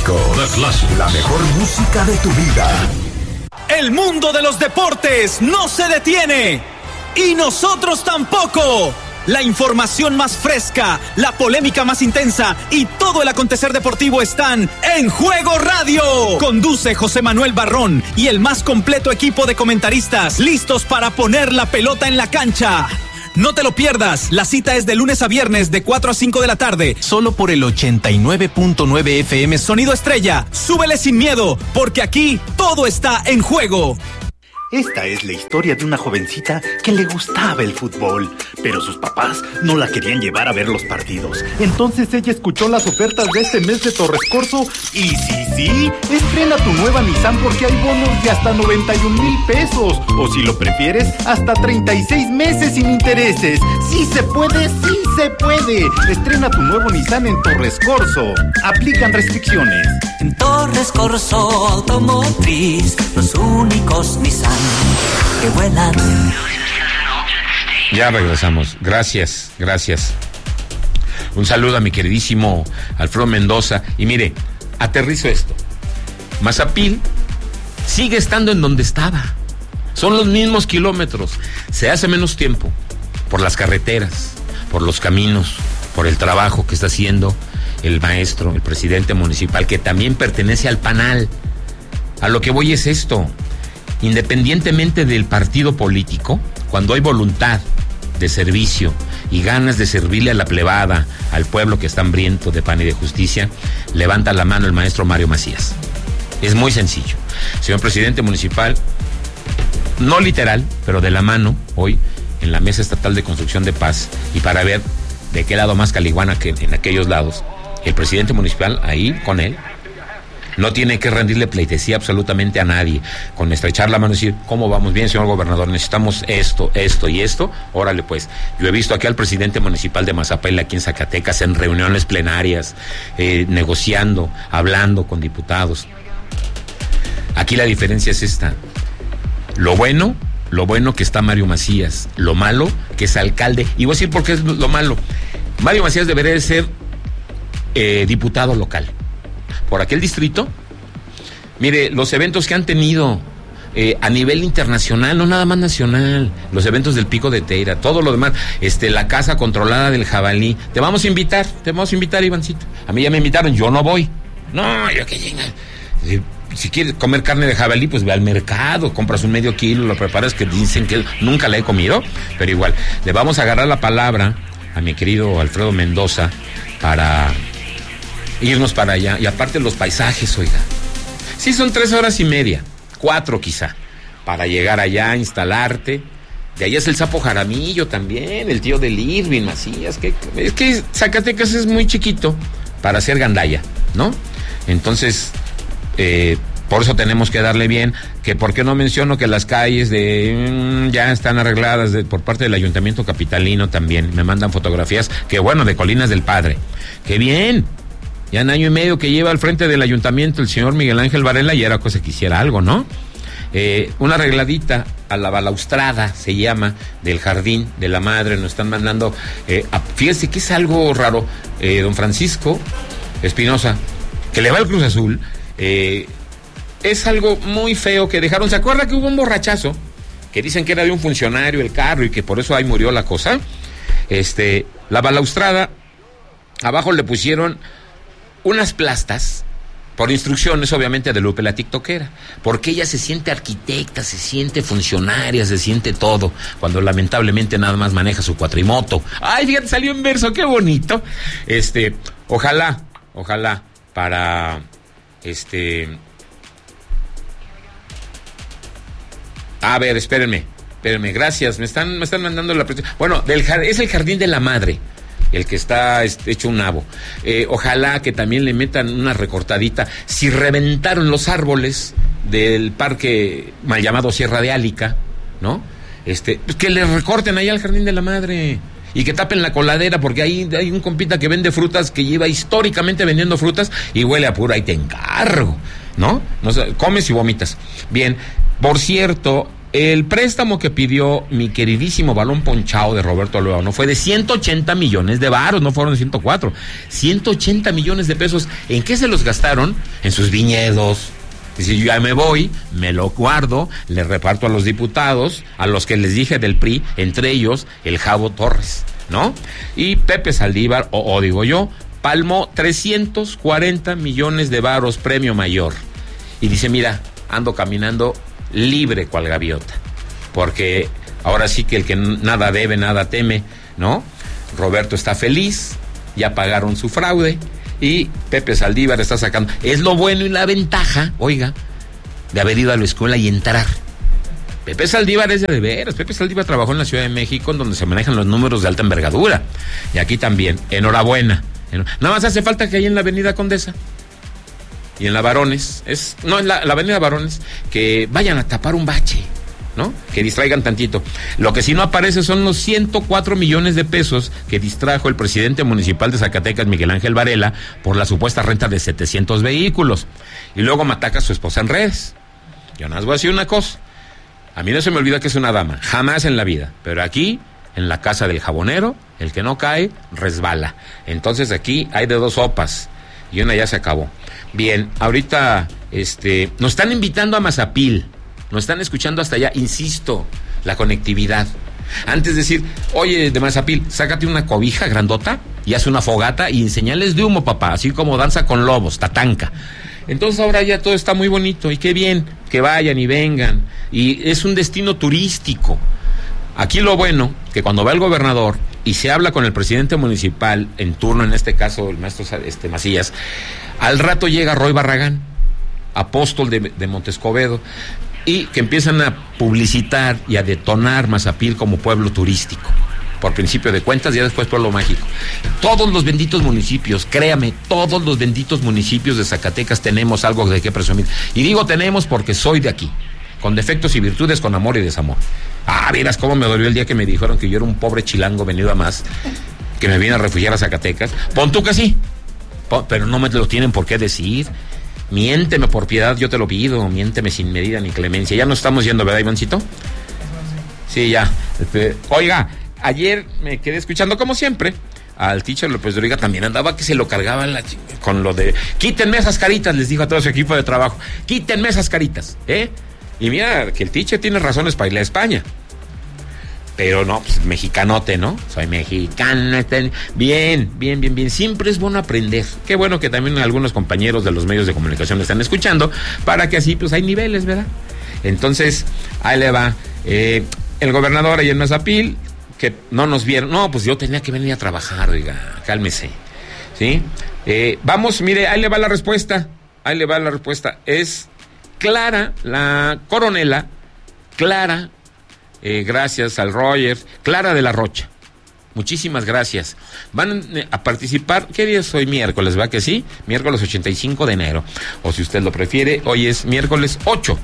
clásicos. La mejor música de tu vida. El mundo de los deportes no se detiene. Y nosotros tampoco. La información más fresca, la polémica más intensa y todo el acontecer deportivo están en Juego Radio. Conduce José Manuel Barrón y el más completo equipo de comentaristas listos para poner la pelota en la cancha. No te lo pierdas, la cita es de lunes a viernes de 4 a 5 de la tarde, solo por el 89.9 FM Sonido Estrella. Súbele sin miedo, porque aquí todo está en juego. Esta es la historia de una jovencita que le gustaba el fútbol, pero sus papás no la querían llevar a ver los partidos. Entonces ella escuchó las ofertas de este mes de Torres Corso y sí, estrena tu nueva Nissan porque hay bonos de hasta 91,000 pesos. O si lo prefieres, hasta 36 meses sin intereses. ¡Sí se puede, sí se puede! Estrena tu nuevo Nissan en Torres Corso. Aplican restricciones. En Torres Corso Automotriz, los únicos Nissan que vuelan. Ya regresamos. Gracias. Un saludo a mi queridísimo Alfredo Mendoza. Y mire, aterrizo esto. Mazapil sigue estando en donde estaba. Son los mismos kilómetros. Se hace menos tiempo por las carreteras, por los caminos, por el trabajo que está haciendo el maestro, el presidente municipal, que también pertenece al PANAL. A lo que voy es esto. Independientemente del partido político, cuando hay voluntad de servicio y ganas de servirle a la plebada, al pueblo que está hambriento de pan y de justicia, levanta la mano el maestro Mario Macías. Es muy sencillo. Señor presidente municipal, no literal, pero de la mano, hoy en la Mesa Estatal de Construcción de Paz, y para ver de qué lado más caliguana que en aquellos lados, el presidente municipal ahí con él, no tiene que rendirle pleitesía absolutamente a nadie, con estrechar la mano y decir, ¿cómo vamos? Bien, señor gobernador, necesitamos esto y esto, órale pues. Yo he visto aquí al presidente municipal de Mazapil, aquí en Zacatecas, en reuniones plenarias, negociando, hablando con diputados. Aquí la diferencia es esta. Lo bueno que está Mario Macías, lo malo que es alcalde, y voy a decir por qué es lo malo. Mario Macías debería de ser diputado local por aquel distrito. Mire, los eventos que han tenido a nivel internacional, no nada más nacional, los eventos del Pico de Teira, todo lo demás, la casa controlada del jabalí, te vamos a invitar, Ivancito. A mí ya me invitaron, yo no voy. No, yo que llega. Si quieres comer carne de jabalí, pues ve al mercado, compras un medio kilo, lo preparas, que dicen que nunca la he comido, pero igual, le vamos a agarrar la palabra a mi querido Alfredo Mendoza para irnos para allá, y aparte los paisajes, oiga. Sí, son 3 horas y media, 4 quizá, para llegar allá, instalarte. De allá es el Sapo Jaramillo también, el tío del Irving Macías, es que Zacatecas es muy chiquito para hacer gandalla, ¿no? Entonces, por eso tenemos que darle bien, que por qué no menciono que las calles ya están arregladas por parte del Ayuntamiento Capitalino también, me mandan fotografías, que bueno, de Colinas del Padre, qué bien. Ya en año y medio que lleva al frente del ayuntamiento el señor Miguel Ángel Varela, y era cosa que hiciera algo, ¿no? Una arregladita a la balaustrada, se llama, del Jardín de la Madre, nos están mandando, fíjese que es algo raro, don Francisco Espinosa, que le va al Cruz Azul, es algo muy feo que dejaron. ¿Se acuerda que hubo un borrachazo? Que dicen que era de un funcionario el carro y que por eso ahí murió la cosa. La balaustrada, abajo le pusieron unas plastas, por instrucciones obviamente de Lupe la tiktokera, porque ella se siente arquitecta, se siente funcionaria, se siente todo, cuando lamentablemente nada más maneja su cuatrimoto. Ay, fíjate, salió en verso, qué bonito. Ojalá para a ver, espérenme, gracias, me están mandando la presión. Bueno, es el Jardín de la Madre, el que está hecho un nabo. Ojalá que también le metan una recortadita. Si reventaron los árboles del parque mal llamado Sierra de Álica, ¿no? Que le recorten ahí al Jardín de la Madre y que tapen la coladera, porque ahí hay un compita que vende frutas, que lleva históricamente vendiendo frutas y huele a pura, ahí te encargo, ¿no? No sé, comes y vomitas. Bien, por cierto, El préstamo que pidió mi queridísimo balón ponchado de Roberto León no fue de 180 millones de varos, no fueron 104, 180 millones de pesos. ¿En qué se los gastaron? En sus viñedos. Dice, yo ya me voy, me lo guardo, le reparto a los diputados, a los que les dije del PRI, entre ellos el Javo Torres, ¿no? Y Pepe Saldívar, o digo yo, palmó 340 millones de varos, premio mayor. Y dice, mira, ando caminando libre cual gaviota, porque ahora sí que el que nada debe, nada teme, ¿no? Roberto está feliz, ya pagaron su fraude, y Pepe Saldívar está sacando. Es lo bueno y la ventaja, oiga, de haber ido a la escuela y entrar. Pepe Saldívar es de veras. Pepe Saldívar trabajó en la Ciudad de México, en donde se manejan los números de alta envergadura, y aquí también. Enhorabuena. Nada más hace falta que ahí en la Avenida Condesa y en la Barones, en la Avenida Barones, que vayan a tapar un bache, ¿no? Que distraigan tantito. Lo que sí no aparece son los 104 millones de pesos que distrajo el presidente municipal de Zacatecas, Miguel Ángel Varela, por la supuesta renta de 700 vehículos. Y luego me ataca a su esposa en redes. Yo nada más voy a decir una cosa. A mí no se me olvida que es una dama, jamás en la vida. Pero aquí, en la casa del jabonero, el que no cae, resbala. Entonces aquí hay de dos sopas, y una ya se acabó. Bien, ahorita nos están invitando a Mazapil, nos están escuchando hasta allá, insisto, la conectividad. Antes de decir, oye, de Mazapil, sácate una cobija grandota y haz una fogata y señales de humo, papá, así como Danza con Lobos, Tatanka. Entonces ahora ya todo está muy bonito, y qué bien que vayan y vengan, y es un destino turístico. Aquí lo bueno, que cuando va el gobernador y se habla con el presidente municipal en turno, en este caso el maestro Macías, al rato llega Roy Barragán, apóstol de Montescobedo, y que empiezan a publicitar y a detonar Mazapil como pueblo turístico, por principio de cuentas, ya después pueblo mágico. Todos los benditos municipios, créame, todos los benditos municipios de Zacatecas tenemos algo de qué presumir. Y digo tenemos porque soy de aquí, con defectos y virtudes, con amor y desamor. Verás cómo me dolió el día que me dijeron que yo era un pobre chilango venido a más, que me vine a refugiar a Zacatecas. Pon tú que sí, pero no me lo tienen por qué decir. Miénteme por piedad, yo te lo pido, miénteme sin medida ni clemencia. Ya nos estamos yendo, ¿verdad, Ivancito? Sí, ya. Oiga, ayer me quedé escuchando, como siempre, al teacher López de Origa. También andaba que se lo cargaba con lo de, quítenme esas caritas, les dijo a todo su equipo de trabajo, quítenme esas caritas, Y mira, que el teacher tiene razones para ir a España. Pero no, pues mexicanote, ¿no? Soy mexicano. Bien. Siempre es bueno aprender. Qué bueno que también algunos compañeros de los medios de comunicación me están escuchando, para que así, pues hay niveles, ¿verdad? Entonces, ahí le va. El gobernador ahí en Mazapil, que no nos vieron. No, pues yo tenía que venir a trabajar, oiga, cálmese. ¿Sí? Vamos, mire, ahí le va la respuesta. Es Clara, la coronela, Clara, gracias al Roger, Clara de la Rocha. Muchísimas gracias. Van a participar, ¿qué día es hoy? Miércoles, ¿va que sí? Miércoles 85 de enero. O si usted lo prefiere, hoy es miércoles 8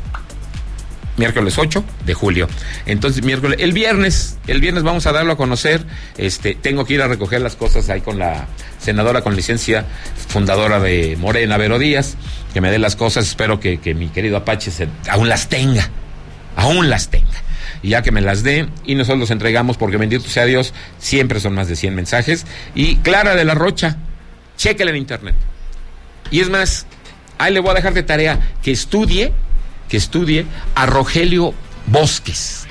de julio. Entonces, el viernes vamos a darlo a conocer. Tengo que ir a recoger las cosas ahí con la senadora con licencia, fundadora de Morena, Vero Díaz, que me dé las cosas. Espero que mi querido Apache aún las tenga. Y ya que me las dé, y nosotros los entregamos, porque bendito sea Dios, siempre son más de 100 mensajes. Y Clara de la Rocha, chéquela en internet. Y es más, ahí le voy a dejar de tarea que estudie a Rogelio Bosques.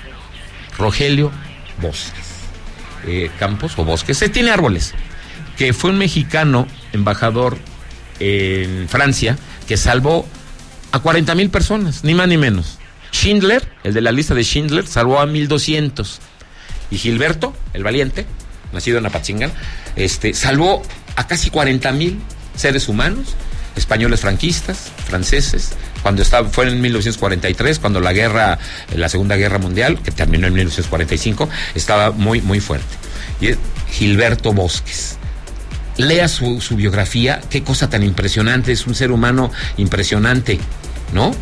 Campos o Bosques, tiene árboles. Que fue un mexicano embajador en Francia que salvó a 40,000 personas, ni más ni menos. Schindler, el de la lista de Schindler, salvó a 1,200. Y Gilberto, el valiente, nacido en Apatzingán, salvó a casi 40,000 seres humanos, españoles franquistas, franceses, fue en 1943, cuando la Segunda Guerra Mundial, que terminó en 1945, estaba muy, muy fuerte. Y es Gilberto Bosques. Lea su biografía, qué cosa tan impresionante, es un ser humano impresionante, ¿no?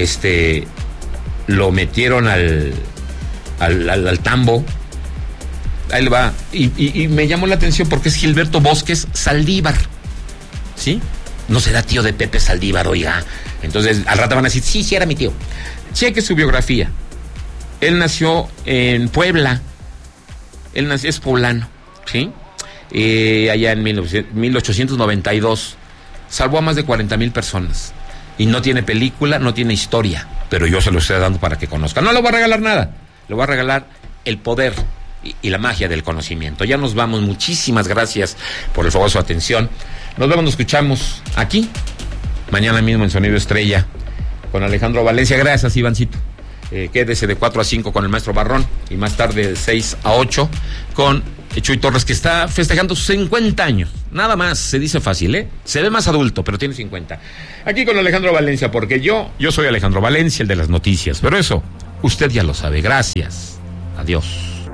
Lo metieron al tambo. Ahí le va. Y me llamó la atención porque es Gilberto Bosques Saldívar, ¿sí? No será tío de Pepe Saldívar, oiga. Entonces, al rato van a decir, sí, era mi tío. Cheque su biografía. Él nació en Puebla. Es poblano, ¿sí? Allá en 1892. Salvó a más de 40,000 personas. Y no tiene película, no tiene historia. Pero yo se lo estoy dando para que conozcan. No le voy a regalar nada. Le voy a regalar el poder y la magia del conocimiento. Ya nos vamos. Muchísimas gracias por el favor de su atención. Nos vemos, nos escuchamos aquí mañana mismo en Sonido Estrella con Alejandro Valencia. Gracias, Ivancito. Quédese de 4 a 5 con el maestro Barrón y más tarde de 6 a 8 con Chuy Torres, que está festejando sus 50 años. Nada más, se dice fácil, se ve más adulto, pero tiene 50. Aquí con Alejandro Valencia, porque yo soy Alejandro Valencia, el de las noticias, pero eso usted ya lo sabe. Gracias. Adiós.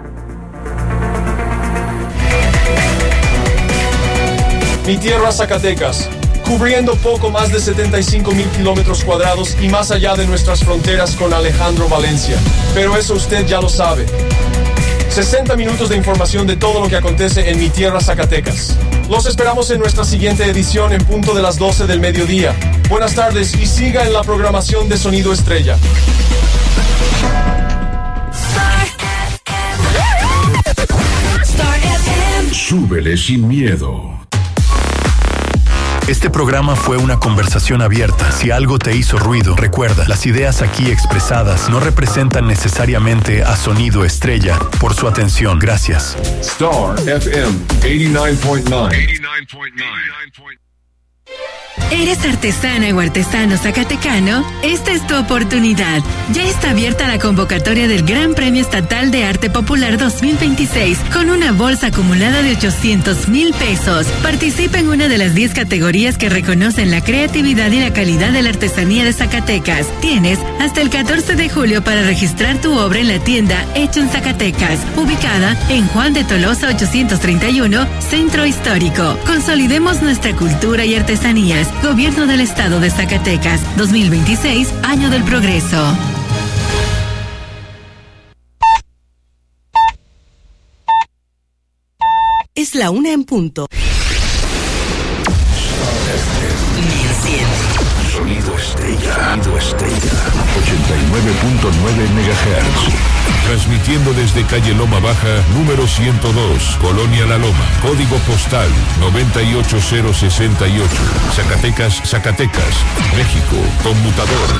Mi tierra, Zacatecas, cubriendo poco más de 75,000 kilómetros cuadrados y más allá de nuestras fronteras con Alejandro Valencia. Pero eso usted ya lo sabe. 60 minutos de información de todo lo que acontece en mi tierra, Zacatecas. Los esperamos en nuestra siguiente edición en punto de las 12 del mediodía. Buenas tardes y siga en la programación de Sonido Estrella. Súbele sin miedo. Este programa fue una conversación abierta. Si algo te hizo ruido, recuerda, las ideas aquí expresadas no representan necesariamente a Sonido Estrella. Por su atención, gracias. Star FM 89.9. ¿Eres artesana o artesano zacatecano? Esta es tu oportunidad. Ya está abierta la convocatoria del Gran Premio Estatal de Arte Popular 2026 con una bolsa acumulada de 800,000 pesos. Participa en una de las 10 categorías que reconocen la creatividad y la calidad de la artesanía de Zacatecas. Tienes hasta el 14 de julio para registrar tu obra en la tienda Hecho en Zacatecas, ubicada en Juan de Tolosa 831, Centro Histórico. Consolidemos nuestra cultura y artesanías. Gobierno del Estado de Zacatecas, 2026, Año del Progreso. Es la 1 en punto. Sonido Estrella. 89.9 MHz. Transmitiendo desde calle Loma Baja, número 102, Colonia La Loma, código postal 98068, Zacatecas, México, conmutador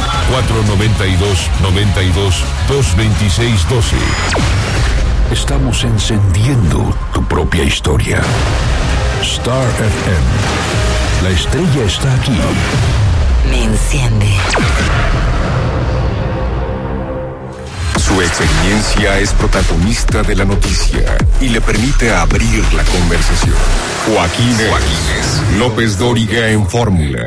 492-92-226-12. Estamos encendiendo tu propia historia. Star FM. La estrella está aquí. Me enciende. Su experiencia es protagonista de la noticia y le permite abrir la conversación. Joaquín López Dóriga en Fórmula.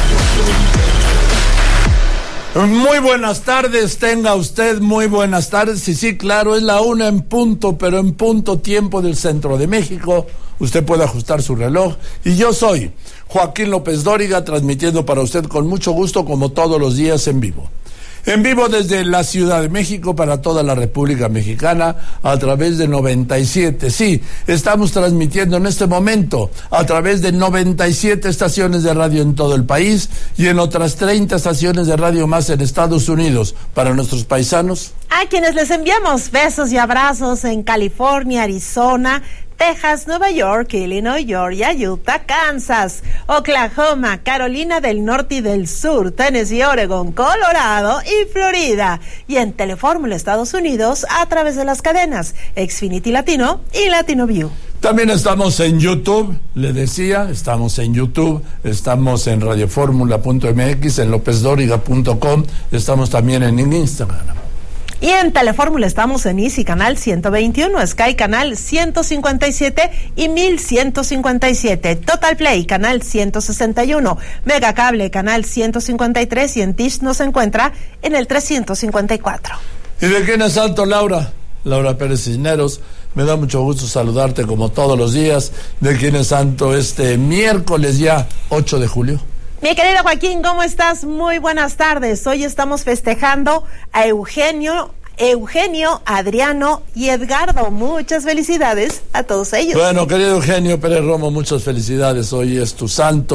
Muy buenas tardes, tenga usted muy buenas tardes. Y sí, claro, es la 1 en punto, pero en punto tiempo del centro de México. Usted puede ajustar su reloj. Y yo soy Joaquín López Dóriga, transmitiendo para usted con mucho gusto, como todos los días, en vivo. En vivo desde la Ciudad de México para toda la República Mexicana a través de 97. Sí, estamos transmitiendo en este momento a través de 97 estaciones de radio en todo el país y en otras 30 estaciones de radio más en Estados Unidos. Para nuestros paisanos, a quienes les enviamos besos y abrazos en California, Arizona, Texas, Nueva York, Illinois, Georgia, Utah, Kansas, Oklahoma, Carolina del Norte y del Sur, Tennessee, Oregon, Colorado y Florida. Y en Telefórmula Estados Unidos a través de las cadenas Xfinity Latino y Latino View. También estamos en YouTube, le decía, estamos en YouTube, estamos en radioformula.mx, en lopezdoriga.com, estamos también en Instagram. Y en Telefórmula estamos en Easy Canal 121, Sky Canal 157 y 1157, Total Play Canal 161, Mega Cable Canal 153 y en Dish nos encuentra en el 354. ¿Y de quién es santo, Laura? Laura Pérez Cisneros, me da mucho gusto saludarte como todos los días. ¿De quién es santo este miércoles ya 8 de julio? Mi querido Joaquín, ¿cómo estás? Muy buenas tardes. Hoy estamos festejando a Eugenio, Adriano y Edgardo. Muchas felicidades a todos ellos. Bueno, querido Eugenio Pérez Romo, muchas felicidades. Hoy es tu santo.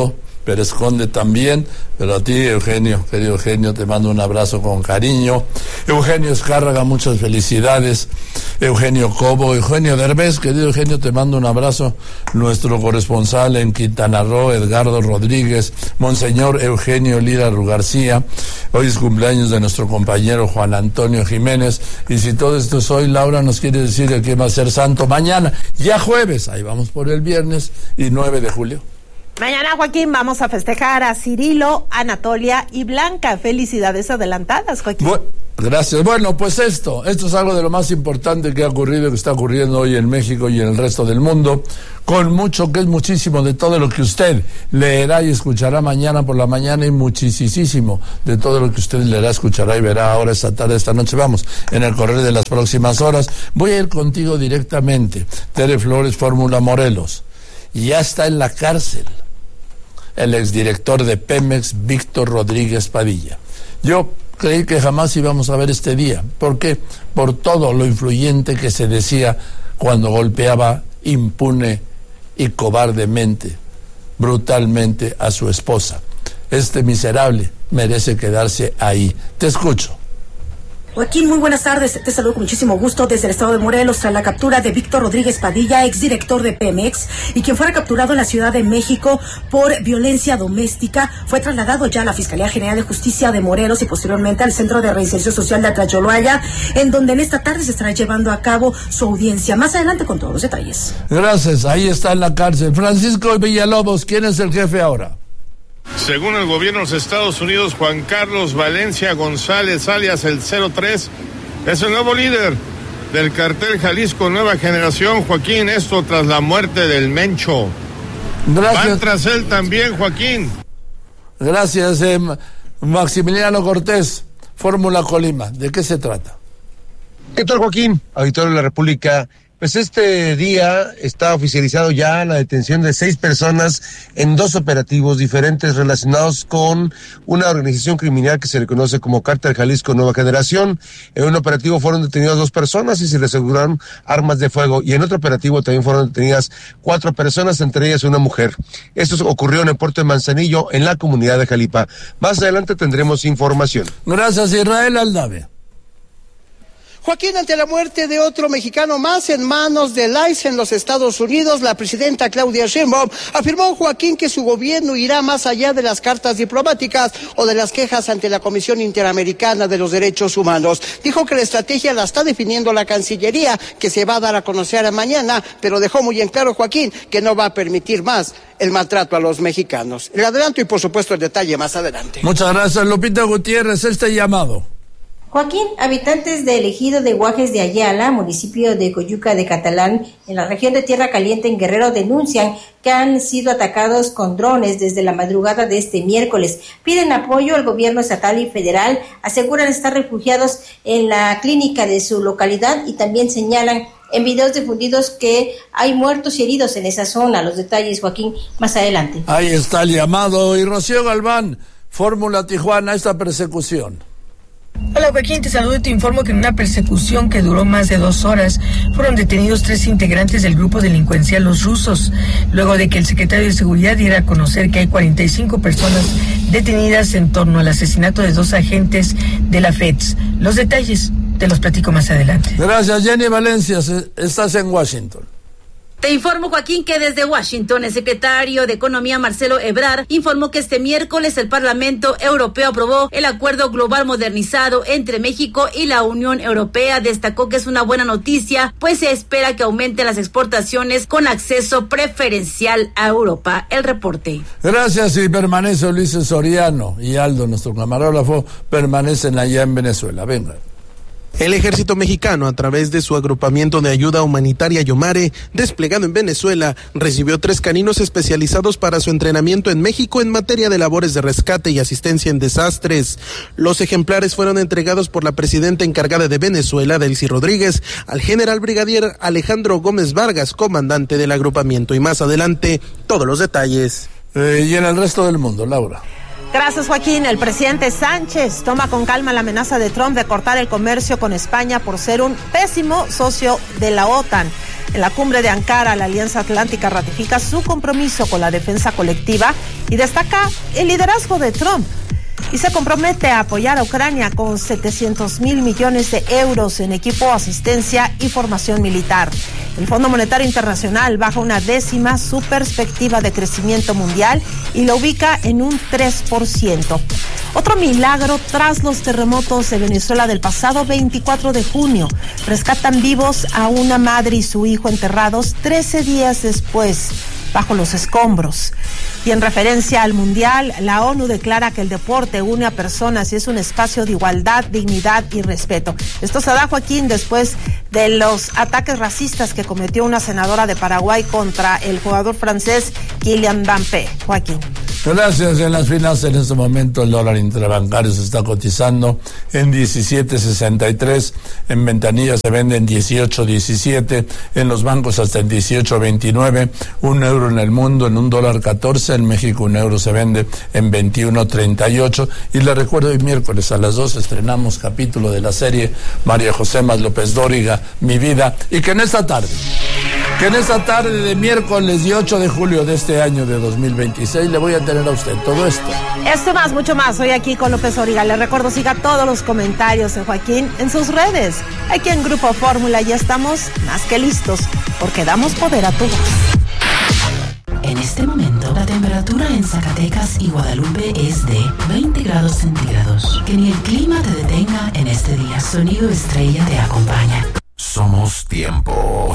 Pérez Conde también, pero a ti, Eugenio, querido Eugenio, te mando un abrazo con cariño. Eugenio Escárraga, muchas felicidades. Eugenio Cobo, Eugenio Derbez, querido Eugenio, te mando un abrazo. Nuestro corresponsal en Quintana Roo, Edgardo Rodríguez, Monseñor Eugenio Lira García. Hoy es cumpleaños de nuestro compañero Juan Antonio Jiménez, y si todo esto es hoy, Laura nos quiere decir que va a ser santo mañana, ya jueves, ahí vamos por el viernes, y 9 de julio. Mañana, Joaquín, vamos a festejar a Cirilo, Anatolia y Blanca. Felicidades adelantadas, Joaquín. Gracias. Bueno, pues esto es algo de lo más importante que ha ocurrido y que está ocurriendo hoy en México y en el resto del mundo, con mucho, que es muchísimo de todo lo que usted leerá y escuchará mañana por la mañana, y muchísimo de todo lo que usted leerá, escuchará y verá ahora, esta tarde, esta noche. Vamos, en el correr de las próximas horas. Voy a ir contigo directamente. Tere Flores, Fórmula Morelos. Ya está en la cárcel el exdirector de Pemex, Víctor Rodríguez Padilla. Yo creí que jamás íbamos a ver este día. ¿Por qué? Por todo lo influyente que se decía cuando golpeaba impune y cobardemente, brutalmente a su esposa. Este miserable merece quedarse ahí. Te escucho. Joaquín, muy buenas tardes. Te saludo con muchísimo gusto desde el estado de Morelos tras la captura de Víctor Rodríguez Padilla, exdirector de Pemex, y quien fuera capturado en la Ciudad de México por violencia doméstica. Fue trasladado ya a la Fiscalía General de Justicia de Morelos y posteriormente al Centro de Reinserción Social de Atlacholoaya, en donde en esta tarde se estará llevando a cabo su audiencia. Más adelante con todos los detalles. Gracias, ahí está en la cárcel. Francisco Villalobos, ¿quién es el jefe ahora? Según el gobierno de los Estados Unidos, Juan Carlos Valencia González, alias el 03, es el nuevo líder del cartel Jalisco Nueva Generación. Joaquín, esto tras la muerte del Mencho. Gracias. Van tras él también, Joaquín. Gracias, Maximiliano Cortés, Fórmula Colima. ¿De qué se trata? ¿Qué tal, Joaquín? Auditorio de la República. Pues este día está oficializado ya la detención de 6 personas en 2 operativos diferentes relacionados con una organización criminal que se le conoce como Cártel Jalisco Nueva Generación. En un operativo fueron detenidas 2 personas y se les aseguraron armas de fuego, y en otro operativo también fueron detenidas 4 personas, entre ellas una mujer. Esto ocurrió en el puerto de Manzanillo, en la comunidad de Jalapa. Más adelante tendremos información. Gracias, Israel Aldave. Joaquín, ante la muerte de otro mexicano más en manos del ICE en los Estados Unidos, la presidenta Claudia Sheinbaum afirmó, Joaquín, que su gobierno irá más allá de las cartas diplomáticas o de las quejas ante la Comisión Interamericana de los Derechos Humanos. Dijo que la estrategia la está definiendo la Cancillería, que se va a dar a conocer mañana, pero dejó muy en claro, Joaquín, que no va a permitir más el maltrato a los mexicanos. El adelanto y, por supuesto, el detalle más adelante. Muchas gracias, Lupita Gutiérrez. Este llamado. Joaquín, habitantes del ejido de Guajes de Ayala, municipio de Coyuca de Catalán, en la región de Tierra Caliente, en Guerrero, denuncian que han sido atacados con drones desde la madrugada de este miércoles. Piden apoyo al gobierno estatal y federal, aseguran estar refugiados en la clínica de su localidad y también señalan en videos difundidos que hay muertos y heridos en esa zona. Los detalles, Joaquín, más adelante. Ahí está el llamado. Y Rocío Galván, Fórmula Tijuana, esta persecución. Hola, Joaquín, te saludo y te informo que en una persecución que duró más de 2 horas fueron detenidos 3 integrantes del grupo delincuencial Los Rusos, luego de que el secretario de Seguridad diera a conocer que hay 45 personas detenidas en torno al asesinato de 2 agentes de la FEDS. Los detalles te los platico más adelante. Gracias, Jenny Valencia, estás en Washington. Te informo, Joaquín, que desde Washington el secretario de Economía, Marcelo Ebrard, informó que este miércoles el Parlamento Europeo aprobó el Acuerdo Global Modernizado entre México y la Unión Europea. Destacó que es una buena noticia, pues se espera que aumenten las exportaciones con acceso preferencial a Europa. El reporte. Gracias, y permanece Ulises Soriano y Aldo, nuestro camarógrafo, permanecen allá en Venezuela. Venga. El ejército mexicano, a través de su agrupamiento de ayuda humanitaria Yomare, desplegado en Venezuela, recibió 3 caninos especializados para su entrenamiento en México en materia de labores de rescate y asistencia en desastres. Los ejemplares fueron entregados por la presidenta encargada de Venezuela, Delcy Rodríguez, al general brigadier Alejandro Gómez Vargas, comandante del agrupamiento. Y más adelante, todos los detalles. Y en el resto del mundo, Laura. Gracias, Joaquín. El presidente Sánchez toma con calma la amenaza de Trump de cortar el comercio con España por ser un pésimo socio de la OTAN. En la cumbre de Ankara, la Alianza Atlántica ratifica su compromiso con la defensa colectiva y destaca el liderazgo de Trump. Y se compromete a apoyar a Ucrania con 700,000 millones de euros en equipo, asistencia y formación militar. El Fondo Monetario Internacional baja una décima su perspectiva de crecimiento mundial y lo ubica en un 3%. Otro milagro tras los terremotos de Venezuela del pasado 24 de junio. Rescatan vivos a una madre y su hijo enterrados 13 días después bajo los escombros. Y en referencia al Mundial, la ONU declara que el deporte une a personas y es un espacio de igualdad, dignidad y respeto. Esto se da, Joaquín, después de los ataques racistas que cometió una senadora de Paraguay contra el jugador francés Kylian Mbappé. Joaquín. Gracias. En las finanzas, en este momento el dólar interbancario se está cotizando en 17.63, en ventanillas se vende en 18.17, en los bancos hasta en 18.29, un euro en el mundo en $1.14, en México un euro se vende en 21.38. Y le recuerdo, hoy miércoles a las 2 estrenamos capítulo de la serie María José más López Dóriga, Mi Vida, y que en esta tarde de miércoles 18 de julio de este año de 2026 le voy a tener a usted todo esto. Esto más, mucho más, hoy aquí con López Dóriga. Le recuerdo, siga todos los comentarios de Joaquín en sus redes. Aquí en Grupo Fórmula ya estamos más que listos, porque damos poder a tu voz. En este momento, la temperatura en Zacatecas y Guadalupe es de 20 grados centígrados. Que ni el clima te detenga en este día. Sonido Estrella te acompaña. Somos Tiempo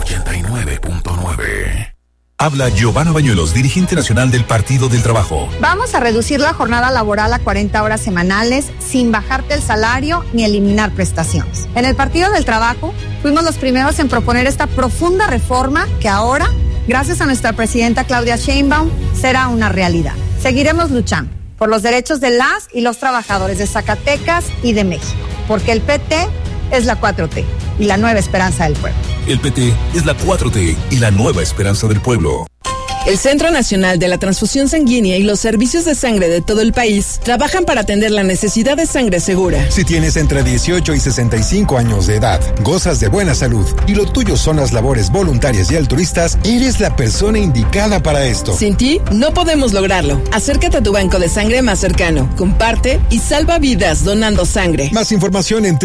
89.9. Habla Giovanna Bañuelos, dirigente nacional del Partido del Trabajo. Vamos a reducir la jornada laboral a 40 horas semanales sin bajarte el salario ni eliminar prestaciones. En el Partido del Trabajo fuimos los primeros en proponer esta profunda reforma que ahora, gracias a nuestra presidenta Claudia Sheinbaum, será una realidad. Seguiremos luchando por los derechos de las y los trabajadores de Zacatecas y de México, porque el PT es la 4T y la nueva esperanza del pueblo. El PT es la 4T y la nueva esperanza del pueblo. El Centro Nacional de la Transfusión Sanguínea y los servicios de sangre de todo el país trabajan para atender la necesidad de sangre segura. Si tienes entre 18 y 65 años de edad, gozas de buena salud y lo tuyo son las labores voluntarias y altruistas, eres la persona indicada para esto. Sin ti, no podemos lograrlo. Acércate a tu banco de sangre más cercano, comparte y salva vidas donando sangre. Más información en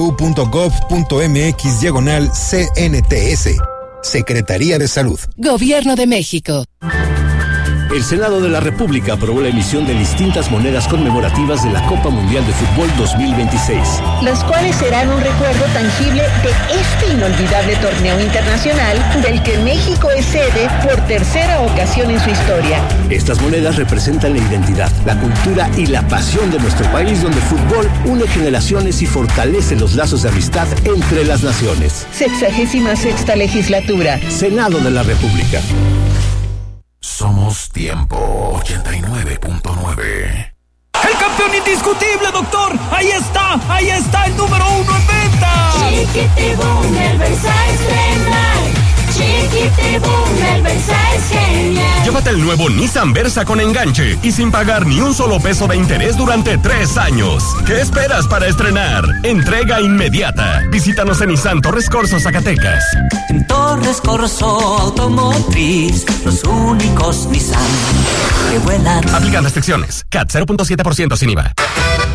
www.gov.mx/CNTS. Secretaría de Salud. Gobierno de México. El Senado de la República aprobó la emisión de distintas monedas conmemorativas de la Copa Mundial de Fútbol 2026. Los cuales serán un recuerdo tangible de este inolvidable torneo internacional del que México es sede por tercera ocasión en su historia. Estas monedas representan la identidad, la cultura y la pasión de nuestro país, donde el fútbol une generaciones y fortalece los lazos de amistad entre las naciones. 66ª legislatura. Senado de la República. Somos Tiempo 89.9. ¡El campeón indiscutible, doctor! ¡Ahí está el número 1 en venta! Chiquitibum, el Versa es Chiquitibum, el Versa es genial. Llévate el nuevo Nissan Versa con enganche y sin pagar ni un solo peso de interés durante 3 años. ¿Qué esperas para estrenar? Entrega inmediata. Visítanos en Nissan Torres Corzo, Zacatecas. En Torres Corzo Automotriz, los únicos Nissan que vuelan. Aplican restricciones. CAT 0.7% sin IVA.